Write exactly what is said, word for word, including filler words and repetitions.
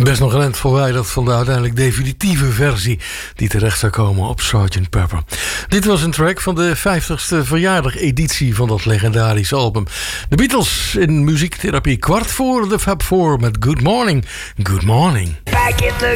Best nog een eind verwijderd van de uiteindelijk definitieve versie die terecht zou komen op sergeant Pepper. Dit was een track van de vijftigste verjaardag-editie van dat legendarische album. De Beatles in muziektherapie kwart voor de Fab Four met Good Morning. Good Morning. Back in the